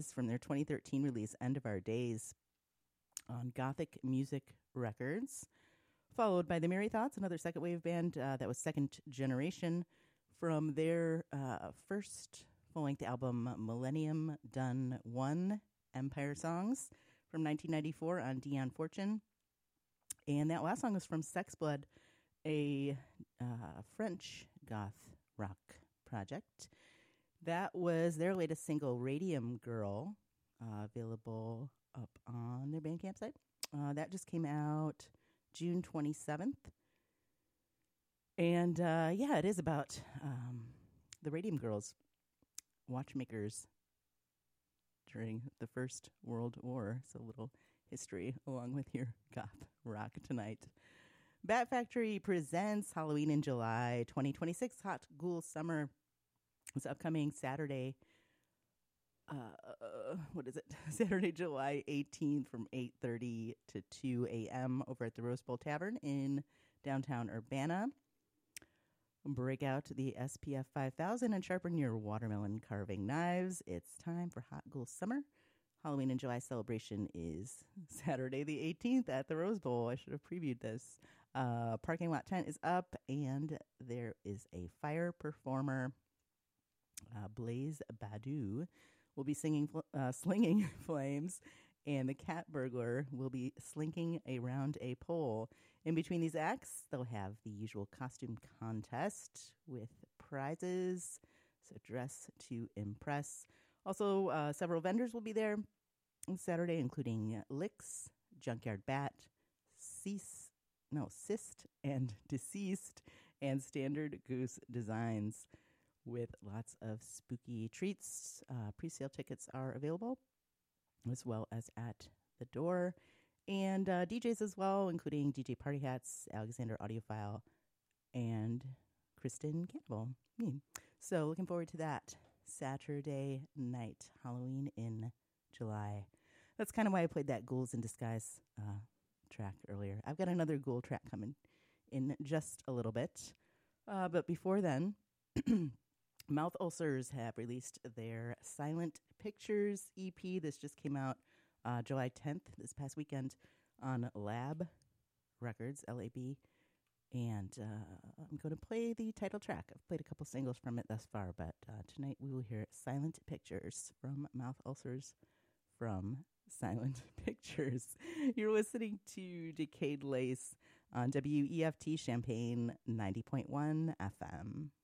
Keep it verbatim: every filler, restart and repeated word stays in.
Skies from their twenty thirteen release End of Our Days on Gothic Music Records, followed by the Merry Thoughts, another second wave band uh, that was Second Generation from their uh, first full-length album Millennium Done One, Empire Songs from nineteen ninety-four on Dion Fortune. And that last song was from Sex Blood, a uh, French goth rock project. That was their latest single, Radium Girl, uh, available up on their Bandcamp site. Uh, that just came out June twenty-seventh. And uh, yeah, it is about um, the Radium Girls, watchmakers during the First World War. So a little history along with your goth rock tonight. Bat Factory presents Halloween in July twenty twenty-six Hot Ghoul Summer. It's upcoming Saturday. Uh, what is it? Saturday, July eighteenth from eight thirty to two a.m. over at the Rose Bowl Tavern in downtown Urbana. Break out the S P F five thousand and sharpen your watermelon carving knives. It's time for Hot Ghoul Summer. Halloween in July celebration is Saturday the eighteenth at the Rose Bowl. I should have previewed this. Uh, parking lot tent is up, and there is a fire performer. Uh, Blaze Badu will be singing, uh, slinging flames, and the cat burglar will be slinking around a pole. In between these acts, they'll have the usual costume contest with prizes, so dress to impress. Also, uh, several vendors will be there on Saturday, including Licks, Junkyard Bat, Cease, no, Cyst and Deceased, and Standard Goose Designs, with lots of spooky treats. Uh, pre-sale tickets are available, as well as at the door. And uh, D Js as well, including D J Party Hats, Alexander Audiophile, and Kristen Campbell. Me. So looking forward to that Saturday night, Halloween in July. That's kind of why I played that Ghouls in Disguise uh, track earlier. I've got another ghoul track coming in just a little bit. Uh, but before then... Mouth Ulcers have released their Silent Pictures E P. This just came out uh, July tenth, this past weekend, on Lab Records, L A B. And uh, I'm going to play the title track. I've played a couple singles from it thus far, but uh, tonight we will hear Silent Pictures from Mouth Ulcers from Silent Pictures. You're listening to Decayed Lace on W E F T Champaign ninety point one F M.